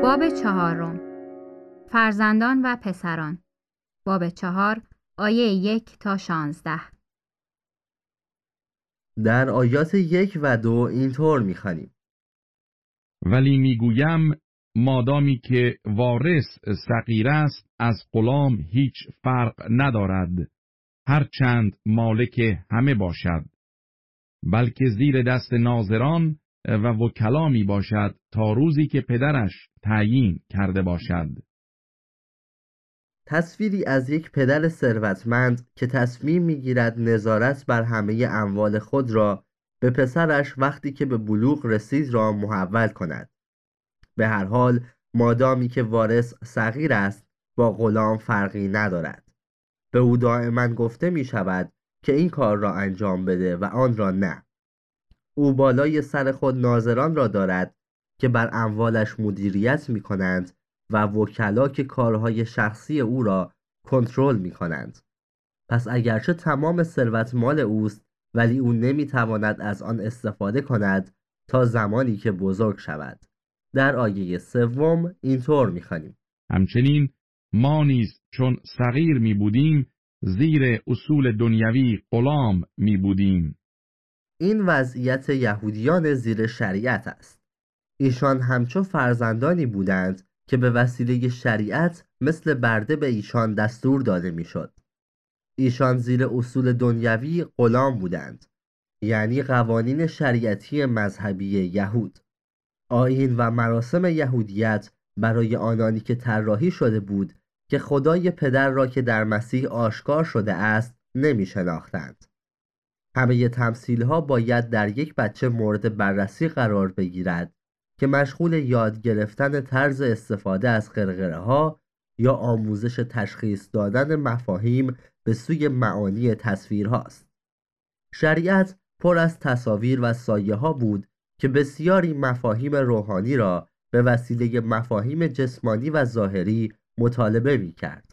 باب چهارم. فرزندان و پسران. باب 4 آیه 1 تا 16. در آیات 1 و 2 اینطور می‌خوانیم: ولی میگویم مادامی که وارث صغیر است از غلام هیچ فرق ندارد، هر چند مالک همه باشد، بلکه زیر دست ناظران و وکلا می باشد تا روزی که پدرش تعیین کرده باشد. تصویری از یک پدر ثروتمند که تصمیم می‌گیرد نظارت بر همه اموال خود را به پسرش وقتی که به بلوغ رسید را محول کند. به هر حال مادامی که وارث صغیر است با غلام فرقی ندارد. به او دائما گفته می شود که این کار را انجام بده و آن را نه. او بالای سر خود ناظران را دارد که بر اموالش مدیریت می کنند و وکلا که کارهای شخصی او را کنترل می کنند. پس اگرچه تمام ثروت مال اوست، ولی او نمی تواند از آن استفاده کند تا زمانی که بزرگ شود. در آیه 3 اینطور می خوانیم: همچنین ما نیز چون صغیر می بودیم زیر اصول دنیوی غلام می بودیم. این وضعیت یهودیان زیر شریعت است. ایشان همچون فرزندانی بودند که به وسیله شریعت مثل برده به ایشان دستور داده میشد. ایشان زیر اصول دنیوی غلام بودند، یعنی قوانین شریعتی مذهبی یهود. آیین و مراسم یهودیت برای آنانی که طراحی شده بود که خدای پدر را که در مسیح آشکار شده است نمی شناختند. همه تمثیل ها باید در یک بچه مورد بررسی قرار بگیرد که مشغول یاد گرفتن طرز استفاده از قرقره ها یا آموزش تشخیص دادن مفاهیم به سوی معانی تصویر هاست. شریعت پر از تصاویر و سایه ها بود که بسیاری مفاهیم روحانی را به وسیله مفاهیم جسمانی و ظاهری مطالبه می کرد.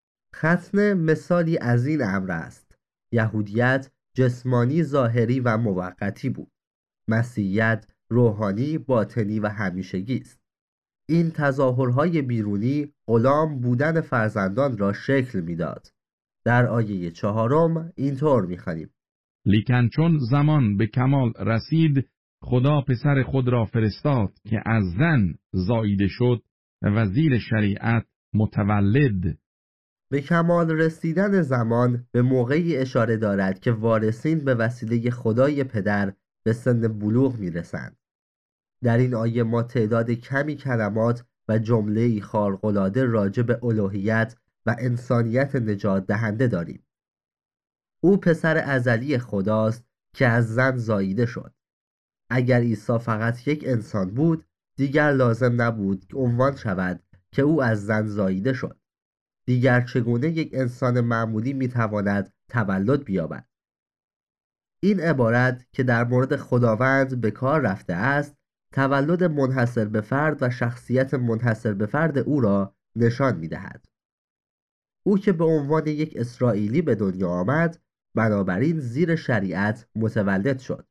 ختنه مثالی از این امر است. یهودیت جسمانی، ظاهری و موقتی بود. مسیحیت روحانی، باطنی و همیشگی است. این تظاهرهای بیرونی غلام بودن فرزندان را شکل میداد. در آیه 4 اینطور می‌خوانیم: لیکن چون زمان به کمال رسید خدا پسر خود را فرستاد که از زن زاییده شد و زیر شریعت متولد. به کمال رسیدن زمان به موقعی اشاره دارد که وارثین به وسیله خدای پدر به سن بلوغ میرسند. در این آیه ما تعداد کمی کلمات و جمله‌ای خارق‌العاده راجع به الوهیت و انسانیت نجات دهنده داریم. او پسر ازلی خداست که از زن زاییده شد. اگر عیسی فقط یک انسان بود، دیگر لازم نبود که عنوان شود که او از زن زاییده شد. دیگر چگونه یک انسان معمولی میتواند تولد بیابد؟ این عبارت که در مورد خداوند به کار رفته است، تولد منحصر به فرد و شخصیت منحصر به فرد او را نشان میدهد. او که به عنوان یک اسرائیلی به دنیا آمد، بنابراین زیر شریعت متولد شد.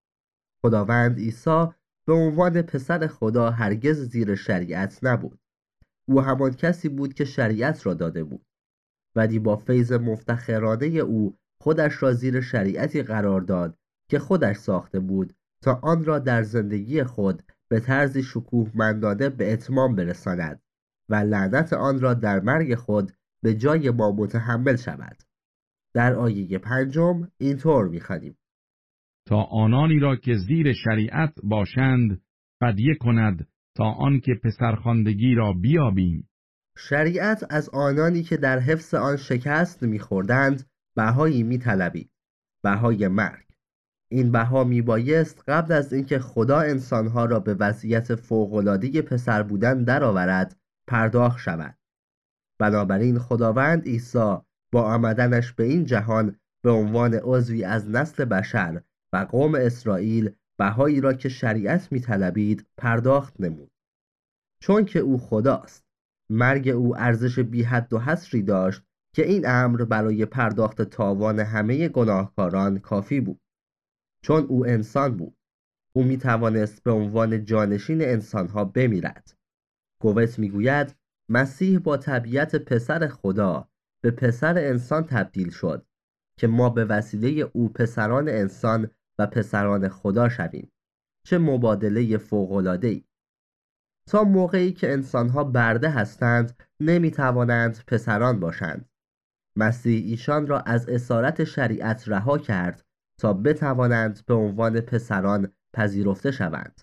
خداوند عیسی به عنوان پسر خدا هرگز زیر شریعت نبود. او همان کسی بود که شریعت را داده بود، ولی با فیض مفتخرانه او خودش را زیر شریعتی قرار داد که خودش ساخته بود تا آن را در زندگی خود به طرزی شکوهمندانه به اتمام برساند و لعنت آن را در مرگ خود به جای ما متحمل شود. در آیه 5 اینطور می‌خوانیم: تا آنانی را که زیر شریعت باشند فدیه کند تا آنکه پسرخواندگی را بیابیم. شریعت از آنانی که در حفظ آن شکست می‌خوردند بهایی می‌طلبید، بهای مرگ. این بها میبایست قبل از اینکه خدا انسانها را به وضعیت فوق‌العاده پسر بودن درآورد پرداخت شود. بنابراین خداوند عیسی با آمدنش به این جهان به عنوان عضوی از نسل بشر و قوم اسرائیل بهایی را که شریعت میطلبید پرداخت نمود. چون که او خداست، مرگ او ارزش بی حد و حصری داشت که این امر برای پرداخت تاوان همه گناهکاران کافی بود. چون او انسان بود، او می توانست به عنوان جانشین انسانها بمیرد. گوت میگوید مسیح با طبیعت پسر خدا به پسر انسان تبدیل شد که ما به وسیله او پسران انسان و پسران خدا شویم. چه مبادله فوق‌العاده‌ای! تا موقعی که انسانها برده هستند نمیتوانند پسران باشند. مسیح ایشان را از اسارت شریعت رها کرد تا بتوانند به عنوان پسران پذیرفته شوند.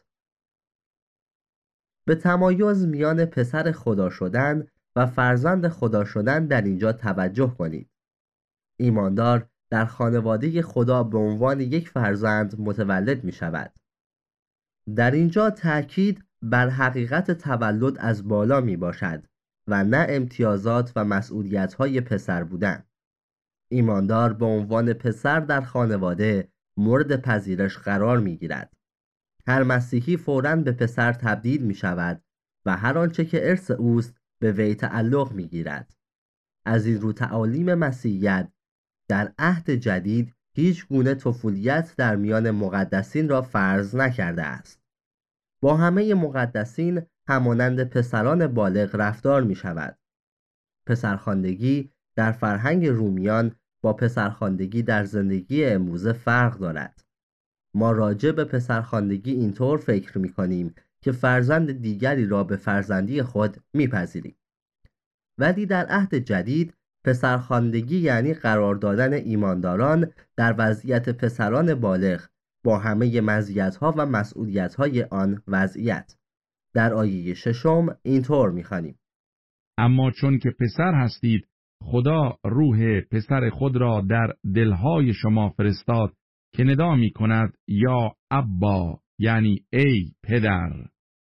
به تمایز میان پسر خدا شدن و فرزند خدا شدن در اینجا توجه کنید. ایماندار در خانواده خدا به عنوان یک فرزند متولد می شود. در اینجا تأکید بر حقیقت تولد از بالا می باشد و نه امتیازات و مسئولیت‌های پسر بودن. ایماندار به عنوان پسر در خانواده مورد پذیرش قرار می گیرد. هر مسیحی فوراً به پسر تبدیل می شود و هر آنچه که ارث اوست به وی تعلق می گیرد. از این رو تعالیم مسیحیت در عهد جدید هیچ گونه طفولیت در میان مقدسین را فرض نکرده است. با همه مقدسین همانند پسران بالغ رفتار می شود. پسرخواندگی در فرهنگ رومیان با پسرخواندگی در زندگی امروزه فرق دارد. ما راجع به پسرخواندگی اینطور فکر می کنیم که فرزند دیگری را به فرزندی خود میپذیریم. ولی در عهد جدید پسرخواندگی یعنی قرار دادن ایمانداران در وضعیت پسران بالغ با همه مزیت‌ها و مسئولیت‌های آن وضعیت. در آیه 6 اینطور می‌خوانیم: اما چون که پسر هستید، خدا روح پسر خود را در دلهای شما فرستاد که ندا می کند یا ابا، یعنی ای پدر.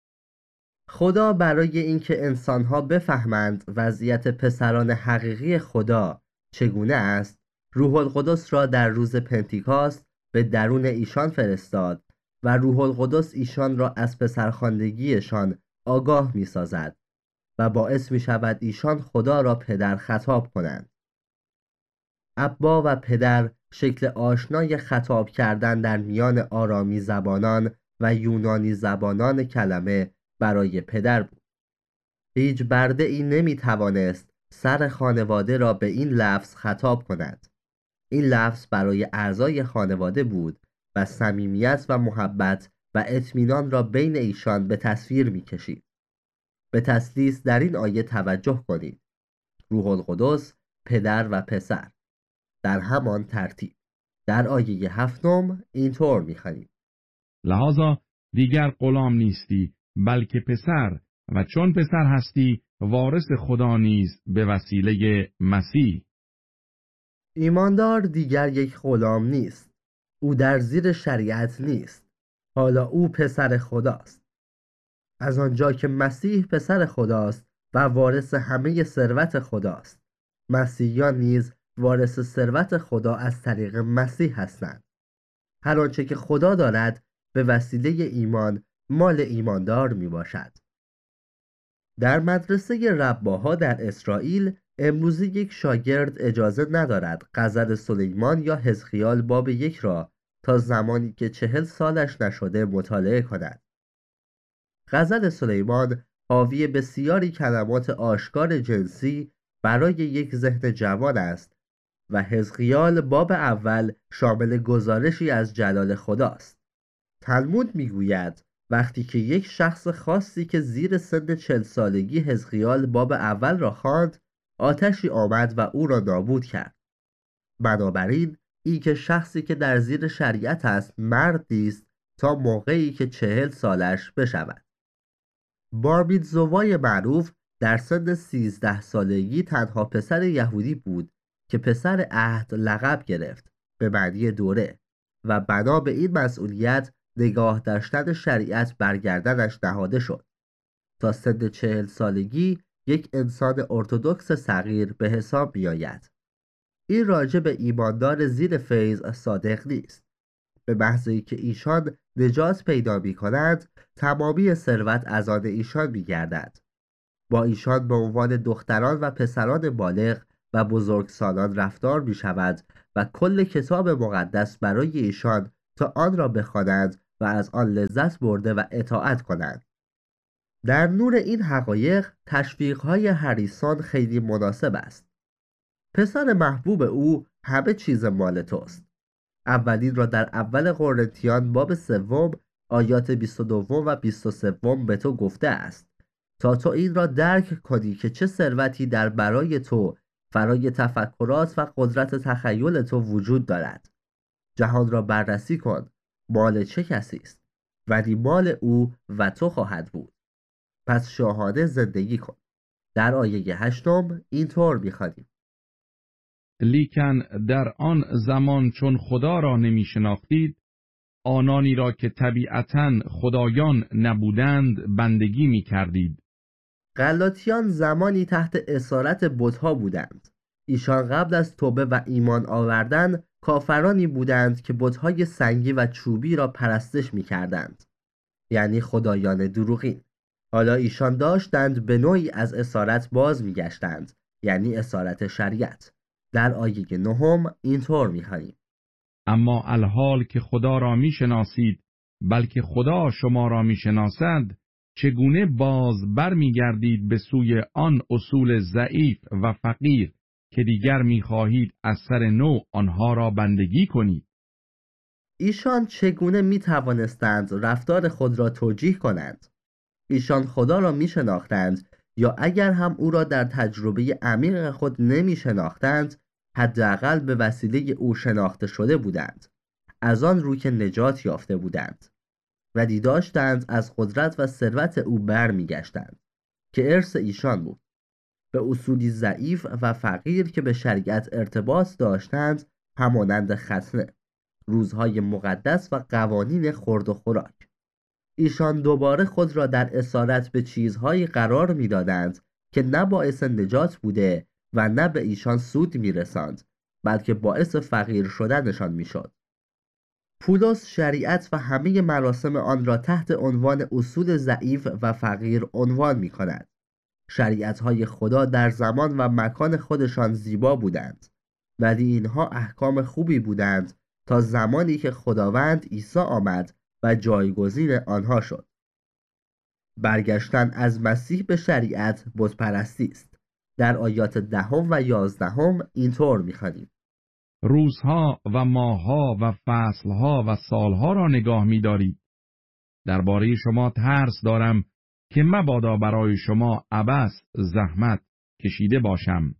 خدا برای اینکه انسانها بفهمند وضعیت پسران حقیقی خدا چگونه است، روح القدس را در روز پنتیکاست به درون ایشان فرستاد و روح القدس ایشان را از پسرخواندگیشان آگاه می سازد و باعث می شود ایشان خدا را پدر خطاب کنند. ابا و پدر شکل آشنای خطاب کردن در میان آرامی زبانان و یونانی زبانان کلمه برای پدر بود. هیچ برده ای نمی توانست سر خانواده را به این لفظ خطاب کند. این لفظ برای اعضای خانواده بود و صمیمیت و محبت و اطمینان را بین ایشان به تصویر می کشید. به تثلیث در این آیه توجه کنید. روح القدس، پدر و پسر در همان ترتیب. در آیه 7 اینطور می‌خوانیم: لذا دیگر غلام نیستی بلکه پسر، و چون پسر هستی وارث خدا نیز به وسیله مسیح. ایماندار دیگر یک غلام نیست. او در زیر شریعت نیست. حالا او پسر خداست. از آنجا که مسیح پسر خداست و وارث همه ثروت خداست، مسیحیان نیز وارث ثروت خدا از طریق مسیح هستند. هر آنچه که خدا دارد به وسیله ایمان مال ایماندار می باشد. در مدرسه رباها در اسرائیل امروزه یک شاگرد اجازه ندارد غزل سلیمان یا حزقیال باب 1 را تا زمانی که 40 سالش نشده مطالعه کند. غزل سلیمان حاوی بسیاری کلمات آشکار جنسی برای یک ذهن جوان است و حزقیال باب اول شامل گزارشی از جلال خداست. تلمود میگوید وقتی که یک شخص خاصی که زیر سن 40 سالگی حزقیال باب اول را خواند، آتشی آمد و او را نابود کرد. بنابراین این که شخصی که در زیر شریعت است مردی است تا موقعی که 40 سالش بشود. بارمیتزوای معروف در سن 13 سالگی تنها پسر یهودی بود که پسر عهد لقب گرفت به معنی دوره و بنا به این مسئولیت نگاه داشتن شریعت بر گردنش نهاده شد. تا سن 40 سالگی یک انسان ارتدوکس صغیر به حساب بیاید. این راجع به ایماندار زیر فیض صادق نیست. به محض که ایشان نجات پیدا می کنند، تمامی ثروت از آن ایشان می گردد. با ایشان به عنوان دختران و پسران بالغ و بزرگسالان رفتار می شود و کل کتاب مقدس برای ایشان تا آن را بخوانند و از آن لذت برده و اطاعت کنند. در نور این حقایق تشویق‌های هریسون خیلی مناسب است. پسر محبوب او همه چیز مال توست. اولین را در اول قرنتیان باب 3 آیات 22 و 23 به تو گفته است تا تو این را درک کنی که چه ثروتی در برای تو فرای تفکرات و قدرت تخیل تو وجود دارد. جهان را بررسی کن، مال چه کسی است؟ ولی مال او و تو خواهد بود. پس شاهانه زندگی کن. در آیه 8 اینطور می‌خوانیم: لیکن در آن زمان چون خدا را نمی شناختید، آنانی را که طبیعتاً خدایان نبودند بندگی می کردید. غلاطیان زمانی تحت اسارت بت‌ها بودند. ایشان قبل از توبه و ایمان آوردن کافرانی بودند که بت‌های سنگی و چوبی را پرستش می کردند. یعنی خدایان دروغین. حالا ایشان داشتند به نوعی از اسارت باز می گشتند. یعنی اسارت شریعت. در آیه 9 اینطور می خوانیم: اما الحال که خدا را می شناسید، بلکه خدا شما را می شناسد، چگونه باز بر می گردید به سوی آن اصول ضعیف و فقیر که دیگر می خواهید از سر نو آنها را بندگی کنید؟ ایشان چگونه می توانستند رفتار خود را توجیه کنند؟ ایشان خدا را می شناختند، یا اگر هم او را در تجربه عمیق خود نمی شناختند، حداقل به وسیله او شناخته شده بودند، از آن رو که نجات یافته بودند، ولی داشتند از قدرت و ثروت او بر می گشتند که ارث ایشان بود. به اصولی ضعیف و فقیر که به شریعت ارتباط داشتند، همانند ختنه، روزهای مقدس و قوانین خورد و خوراک. ایشان دوباره خود را در اسارت به چیزهایی قرار می دادند که نه باعث نجات بوده و نه به ایشان سود می رساند، بلکه باعث فقیر شدنشان می شد. پولس شریعت و همه مراسم آن را تحت عنوان اصول ضعیف و فقیر عنوان می کند. شریعت‌های خدا در زمان و مکان خودشان زیبا بودند، ولی اینها احکام خوبی بودند تا زمانی که خداوند عیسی آمد و جایگزین آنها شد. برگشتن از مسیح به شریعت بتپرستی است. در آیات 10 و 11 اینطور می‌خوانیم: روزها و ماهها و فصلها و سالها را نگاه می دارید. درباره شما ترس دارم که مبادا برای شما عبث زحمت کشیده باشم.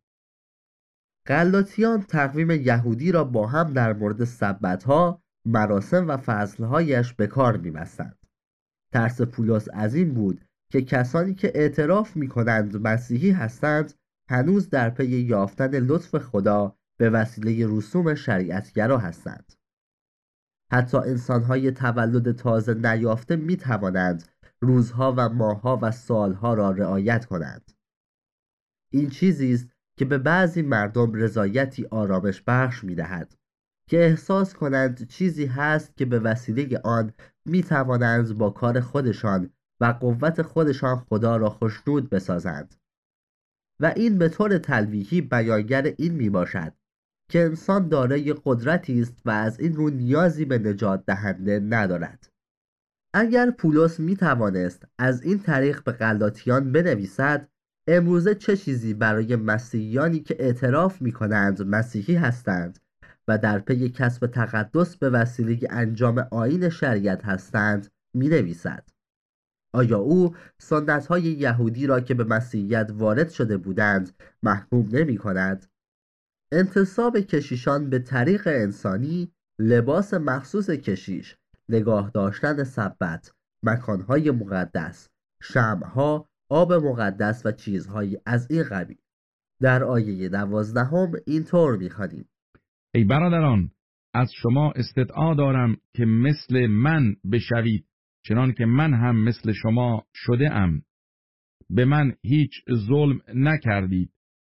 غلاطیان تقویم یهودی را با هم در مورد سبت‌ها، مراسم و فصلهایش به کار می‌بستند. ترس پولس از این بود که کسانی که اعتراف می‌کنند مسیحی هستند، هنوز در پی یافتن لطف خدا به وسیله رسوم شریعتگرا هستند. حتی انسان‌های تولد تازه نیافته می‌توانند روزها و ماهها و سالها را رعایت کنند. این چیزی است که به بعضی مردم رضایتی آرامش بخش می‌دهد که احساس کنند چیزی هست که به وسیله آن می‌توانند با کار خودشان و قوت خودشان خدا را خوشنود بسازند. و این به طور تلویحی بیانگر این میباشد که انسان دارای قدرتی است و از این رو نیازی به نجات دهنده ندارد. اگر پولس میتوانست از این طریق به غلاطیان بنویسد، امروزه چه چیزی برای مسیحیانی که اعتراف میکنند مسیحی هستند و در پی کسب تقدس به وسیله انجام آیین شریعت هستند مینویسد؟ آیا او سنت‌های یهودی را که به مسیحیت وارد شده بودند محکوم نمی کند؟ انتصاب کشیشان به طریق انسانی، لباس مخصوص کشیش، نگاه داشتن سبت، مکانهای مقدس، شمعها، آب مقدس و چیزهایی از این قبیل. در آیه 12 اینطور می‌خوانیم: ای برادران، از شما استدعا دارم که مثل من بشوید، چنان که من هم مثل شما شده ام. به من هیچ ظلم نکردید.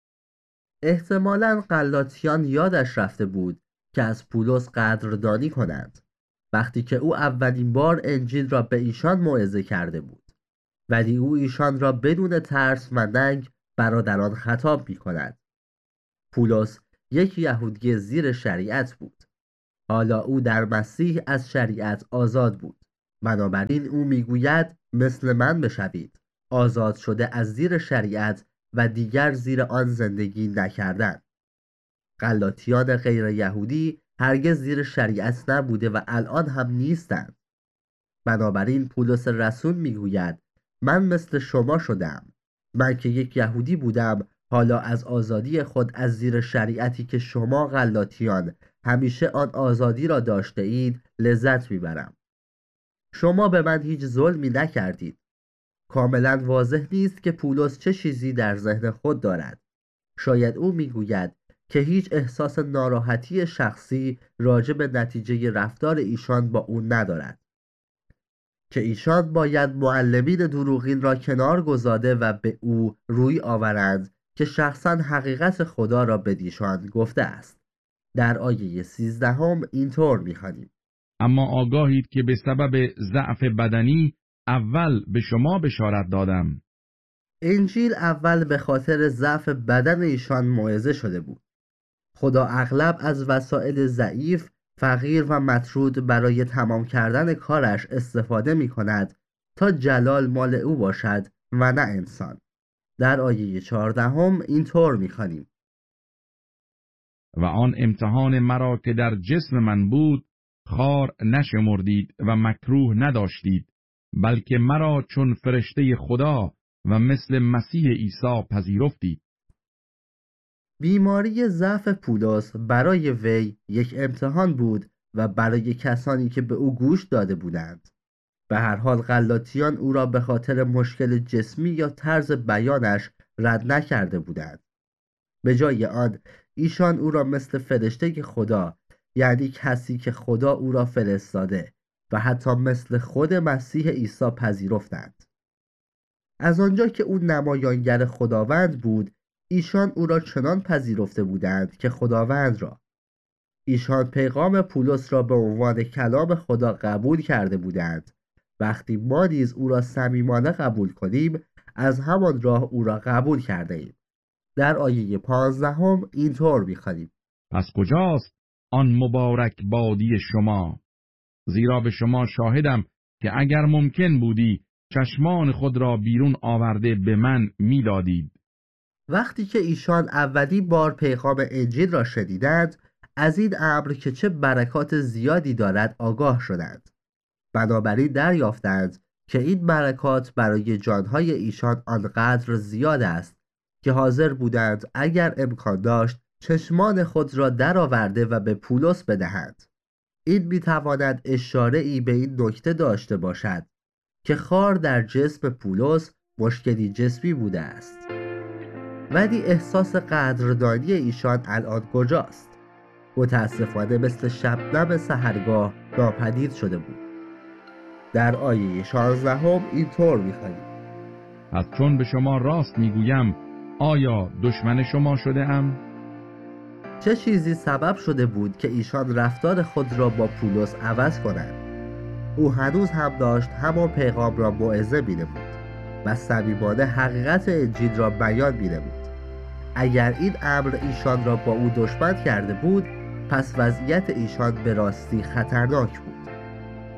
احتمالاً غلاطیان یادش رفته بود که از پولس قدردانی کنند وقتی که او اولین بار انجیل را به ایشان موعظه کرده بود، ولی او ایشان را بدون ترس و ننگ برادران خطاب می کند. پولس یک یهودی زیر شریعت بود. حالا او در مسیح از شریعت آزاد بود. بنابراین او میگوید مثل من بشوید آزاد شده از زیر شریعت و دیگر زیر آن زندگی نکردند. غلاطیان غیر یهودی هرگز زیر شریعت نبوده و الان هم نیستند. بنابراین پولس رسول میگوید من مثل شما شدم. من که یک یهودی بودم حالا از آزادی خود از زیر شریعتی که شما غلاطیان همیشه آن آزادی را داشته اید لذت میبرم. شما به من هیچ ظلمی نکردید. کاملا واضح نیست که پولس چه چیزی در ذهن خود دارد. شاید او میگوید که هیچ احساس ناراحتی شخصی راجع به نتیجه رفتار ایشان با او ندارد. که ایشان باید معلمین دروغین را کنار گذارده و به او روی آورند که شخصا حقیقت خدا را بدیشان گفته است. در آیه 13 اینطور می‌خوانیم: اما آگاهید که به سبب ضعف بدنی اول به شما بشارت دادم. انجیل اول به خاطر ضعف بدن ایشان موعظه شده بود. خدا اغلب از وسایل ضعیف، فقیر و مطرود برای تمام کردن کارش استفاده می کند تا جلال مال او باشد و نه انسان. در آیه 14 اینطور می خوانیم: و آن امتحان مرا که در جسم من بود خوار نشمردید و مکروه نداشتید، بلکه مرا چون فرشته خدا و مثل مسیح عیسی پذیرفتید. بیماری ضعف پولس برای وی یک امتحان بود و برای کسانی که به او گوش داده بودند. به هر حال غلاطیان او را به خاطر مشکل جسمی یا طرز بیانش رد نکرده بودند. به جای آن ایشان او را مثل فرشته خدا، یعنی کسی که خدا او را فرستاده و حتی مثل خود مسیح عیسی پذیرفتند. از آنجا که او نمایانگر خداوند بود، ایشان او را چنان پذیرفته بودند که خداوند را. ایشان پیغام پولس را به عنوان کلام خدا قبول کرده بودند. وقتی ما نیز او را صمیمانه قبول کنیم، از همان راه او را قبول کرده ایم. در آیه 15 اینطور می‌خوانیم: پس کجاست آن مبارک بادی شما؟ زیرا به شما شاهدم که اگر ممکن بودی چشمان خود را بیرون آورده به من میدادید. وقتی که ایشان اولی بار پیغام انجیل را شنیدند، از این امر که چه برکات زیادی دارد آگاه شدند. بنابراین دریافتند که این برکات برای جانهای ایشان آنقدر زیاد است که حاضر بودند اگر امکان داشت چشمان خود را درآورده و به پولس بدهند. این میتواند اشاره ای به این نکته داشته باشد که خار در جسم پولس مشکلی جسمی بوده است. ولی احساس قدردانی ایشان الان کجاست؟ متاسفانه مثل شبنم سحرگاه ناپدید شده بود. در آیه 16 اینطور می‌خوانیم: پس چون به شما راست میگویم، آیا دشمن شما شده ام؟ چه چیزی سبب شده بود که ایشان رفتار خود را با پولس عوض کنند؟ او هنوز هم داشت همان پیغام را موعظه می‌نمود و صمیمانه حقیقت انجیل را بیان می‌نمود. اگر این امر ایشان را با او دشمن کرده بود، پس وضعیت ایشان به راستی خطرناک بود.